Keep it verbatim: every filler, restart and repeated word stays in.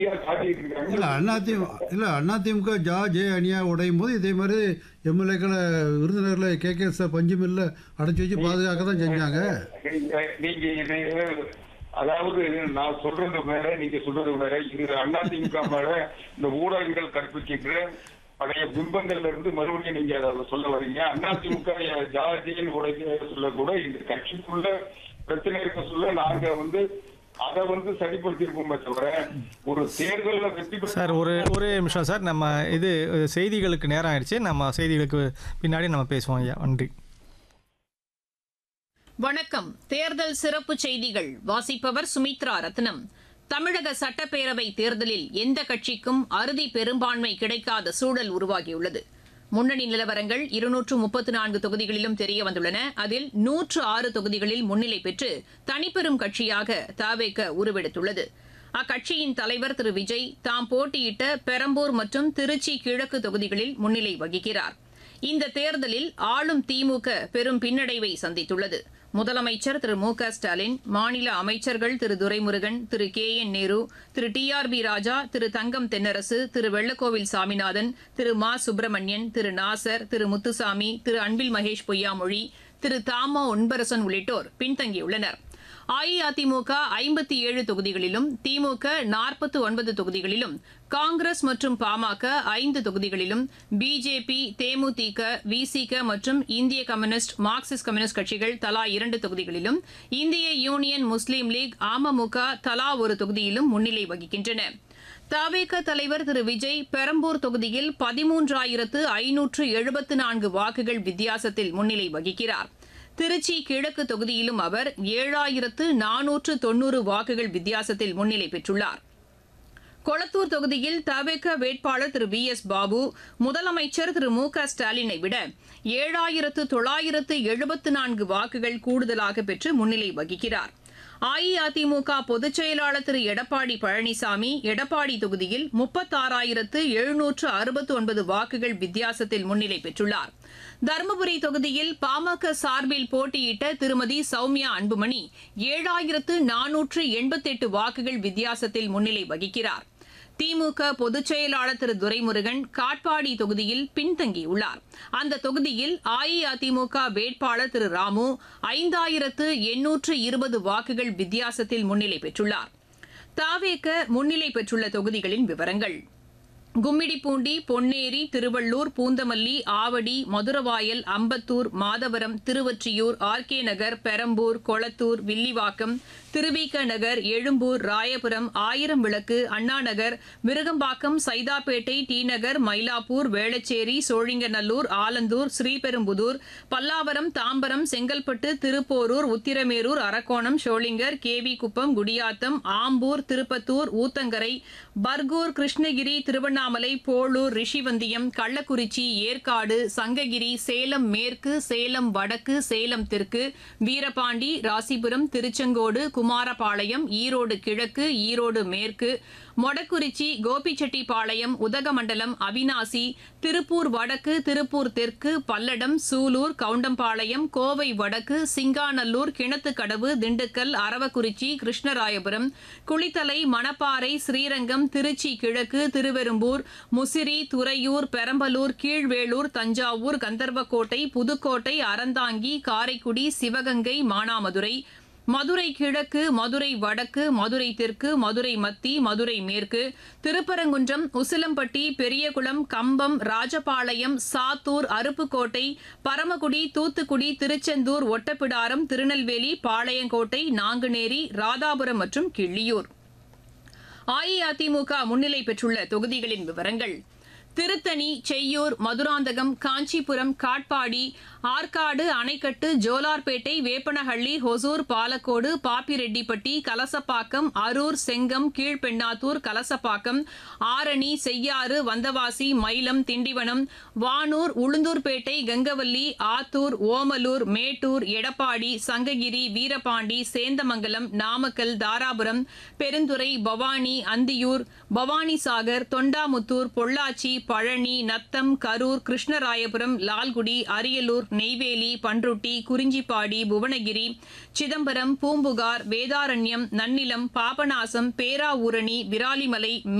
காட்டிட்டு இருக்காங்க. இல்ல அதிமுக இல்ல அதிமுக ஜா ஜே அணியா உடையும் போது இதே மாதிரி எம்எல்ஏக்களை விருதுநகர்ல கே கே சார் பஞ்சுமில்ல அடைச்சி வச்சு பாதுகாக்க தான் செஞ்சாங்க. நீங்க இது அதாவது நான் சொல்றது வேற, நீங்க சொல்றது வேற. இது அதிமுக மேல இந்த ஊடகங்கள் கற்பிக்கின்ற பழைய பிம்பங்கள்ல இருந்து மறுபடியும் நீங்க அதை சொல்ல வரீங்க. அதிமுக ஜாதியின் உடைய சொல்லக்கூட இந்த கட்சிக்குள்ள பிரச்சனை இருக்க சொல்ல நாங்க வந்து அதை வந்து சரிப்படுத்திருப்போமே தவிர ஒரு தேர்தலில் வெற்றி பெற. சார் ஒரு ஒரே நிமிஷம் சார், நம்ம இது செய்திகளுக்கு நேரம் ஆயிடுச்சு. நம்ம செய்திகளுக்கு பின்னாடி நம்ம பேசுவோம் ஐயா. நன்றி. வணக்கம். தேர்தல் சிறப்பு செய்திகள் வாசிப்பவர் சுமித்ரா ரத்னம். தமிழக சட்டப்பேரவை தேர்தலில் எந்த கட்சிக்கும் அறுதி பெரும்பான்மை கிடைக்காத சூழல் உருவாகியுள்ளது. முன்னணி நிலவரங்கள் இருநூற்று முப்பத்து நான்கு தொகுதிகளிலும் தெரியவந்துள்ளன. அதில் நூற்று ஆறு தொகுதிகளில் முன்னிலை பெற்று தனிப்பெரும் கட்சியாக தவேக உருவெடுத்துள்ளது. அக்கட்சியின் தலைவர் திரு விஜய் தாம் போட்டியிட்ட பெரம்பூர் மற்றும் திருச்சி கிழக்கு தொகுதிகளில் முன்னிலை வகிக்கிறார். இந்த தேர்தலில் ஆளும் திமுக பெரும் பின்னடைவை சந்தித்துள்ளது. முதலமைச்சர் திரு மு க ஸ்டாலின், மாநில அமைச்சர்கள் திரு துரைமுருகன், திரு கே என் நேரு, திரு டி ஆர் பி ராஜா, திரு தங்கம் தென்னரசு, திரு வெள்ளக்கோவில் சாமிநாதன், திரு மா சுப்பிரமணியன், திரு நாசர், திரு முத்துசாமி, திரு அன்பில் மகேஷ் பொய்யாமொழி, திரு தாமோ ஒன்பரசன் உள்ளிட்டோர் பின்தங்கியுள்ளனர். அஇஅதிமுக ஐம்பத்தி ஏழு தொகுதிகளிலும், திமுக நாற்பத்தி ஒன்பது தொகுதிகளிலும், காங்கிரஸ் மற்றும் பாமக ஐந்து தொகுதிகளிலும், பிஜேபி, தேமுதிக, விசிக மற்றும் இந்திய கம்யூனிஸ்ட், மார்க்சிஸ்ட் கம்யூனிஸ்ட் கட்சிகள் தலா இரண்டு தொகுதிகளிலும், இந்திய யூனியன் முஸ்லீம் லீக், அமமுக தலா ஒரு தொகுதியிலும் முன்னிலை வகிக்கின்றன. தவேக தலைவர் திரு விஜய் பெரம்பூர் தொகுதியில் பதிமூன்றாயிரத்து ஐநூற்று எழுபத்து நான்கு வாக்குகள் வித்தியாசத்தில் முன்னிலை வகிக்கிறார். திருச்சி கிழக்கு தொகுதியிலும் அவர் ஏழாயிரத்து நானூற்று தொன்னூறு வாக்குகள் வித்தியாசத்தில் முன்னிலை பெற்றுள்ளார். கொளத்தூர் தொகுதியில் தவேக வேட்பாளர் திரு வி எஸ் பாபு முதலமைச்சர் திரு மு க ஸ்டாலினை விட ஏழாயிரத்து தொள்ளாயிரத்து எழுபத்து நான்கு வாக்குகள் கூடுதலாக பெற்று முன்னிலை வகிக்கிறார். அஇஅதிமுக பொதுச் செயலாளர் திரு எடப்பாடி பழனிசாமி எடப்பாடி தொகுதியில் முப்பத்தாறாயிரத்து எழுநூற்று அறுபத்தி ஒன்பது வாக்குகள் வித்தியாசத்தில் முன்னிலை பெற்றுள்ளார். தருமபுரி தொகுதியில் பாமக சார்பில் போட்டியிட்ட திருமதி சௌமியா அன்புமணி ஏழாயிரத்து நானூற்று எண்பத்தி எட்டு வாக்குகள் வித்தியாசத்தில் முன்னிலை வகிக்கிறார். திமுக பொதுச் செயலாளர் திரு துரைமுருகன் காட்பாடி தொகுதியில் பின்தங்கியுள்ளார். அந்த தொகுதியில் அஇஅதிமுக வேட்பாளர் திரு ராமு ஐந்தாயிரத்து எண்ணூற்று இருபது வாக்குகள் வித்தியாசத்தில் முன்னிலை பெற்றுள்ளார். தவேக முன்னிலை பெற்றுள்ள தொகுதிகளின் விவரங்கள்: கும்மிடிப்பூண்டி, பொன்னேரி, திருவள்ளூர், பூந்தமல்லி, ஆவடி, மதுரவாயல், அம்பத்தூர், மாதவரம், திருவொற்றியூர், ஆர் கே நகர், பெரம்பூர், கொளத்தூர், வில்லிவாக்கம், திருவிக நகர், எழும்பூர், ராயபுரம், ஆயிரம் விளக்கு, அண்ணாநகர், விருகம்பாக்கம், சைதாப்பேட்டை, டி நகர், மயிலாப்பூர், வேளச்சேரி, சோழிங்கநல்லூர், ஆலந்தூர், ஸ்ரீபெரும்புதூர், பல்லாவரம், தாம்பரம், செங்கல்பட்டு, திருப்போரூர், உத்திரமேரூர், அரக்கோணம், ஷோளிங்கர், கேவி குப்பம், குடியாத்தம், ஆம்பூர், திருப்பத்தூர், ஊத்தங்கரை, பர்கூர், கிருஷ்ணகிரி, திருவண்ணாமலை, போளூர், ரிஷிவந்தியம், கள்ளக்குறிச்சி, ஏற்காடு, சங்ககிரி, சேலம் மேற்கு, சேலம் வடக்கு, சேலம் தெற்கு, வீரபாண்டி, ராசிபுரம், திருச்செங்கோடு, குமாரபாளையம், ஈரோடு கிழக்கு, ஈரோடு மேற்கு, மொடக்குறிச்சி, கோபிச்செட்டிப்பாளையம், உதகமண்டலம், அவினாசி, திருப்பூர் வடக்கு, திருப்பூர் தெற்கு, பல்லடம், சூலூர், கவுண்டம்பாளையம், கோவை வடக்கு, சிங்காநல்லூர், கிணத்துக்கடவு, திண்டுக்கல், அரவக்குறிச்சி, கிருஷ்ணராயபுரம், குளித்தலை, மணப்பாறை, ஸ்ரீரங்கம், திருச்சி கிழக்கு, திருவெரும்பூர், முசிறி, துறையூர், பெரம்பலூர், கீழ்வேளூர், தஞ்சாவூர், கந்தர்வக்கோட்டை, புதுக்கோட்டை, அறந்தாங்கி, காரைக்குடி, சிவகங்கை, மானாமதுரை, மதுரை கிழக்கு, மதுரை வடக்கு, மதுரை தெற்கு, மதுரை மத்தி, மதுரை மேற்கு, திருப்பரங்குன்றம், உசிலம்பட்டி, பெரியகுளம், கம்பம், ராஜபாளையம், சாத்தூர், அருப்புக்கோட்டை, பரமக்குடி, தூத்துக்குடி, திருச்செந்தூர், ஒட்டப்பிடாரம், திருநெல்வேலி, பாளையங்கோட்டை, நாங்குநேரி, ராதாபுரம் மற்றும் கிள்ளியூர். அஇஅதிமுக முன்னிலை பெற்றுள்ள தொகுதிகளின் விவரங்கள்: திருத்தணி, செய்யூர், மதுராந்தகம், காஞ்சிபுரம், காட்பாடி, ஆற்காடு, அணைக்கட்டு, ஜோலார்பேட்டை, வேப்பனஹள்ளி, ஹொசூர், பாலக்கோடு, பாப்பிரெட்டிப்பட்டி, கலசப்பாக்கம், அரூர், செங்கம், கீழ்பெண்ணாத்தூர், கலசப்பாக்கம், ஆரணி, செய்யாறு, வந்தவாசி, மயிலம், திண்டிவனம், வானூர், உளுந்தூர்பேட்டை, கங்கவல்லி, ஆத்தூர், ஓமலூர், மேட்டூர், எடப்பாடி, சங்ககிரி, வீரபாண்டி, சேந்தமங்கலம், நாமக்கல், தாராபுரம், பெருந்துறை, பவானி, அந்தியூர், பவானிசாகர், தொண்டாமுத்தூர், பொள்ளாச்சி, பழனி, நத்தம், கரூர், கிருஷ்ணராயபுரம், லால்குடி, அரியலூர், நெய்வேலி, பன்ருட்டி, குறிஞ்சிப்பாடி, புவனகிரி, சிதம்பரம், பூம்புகார், வேதாரண்யம், நன்னிலம், பாபநாசம், பேராவூரணி, விராலிமலை,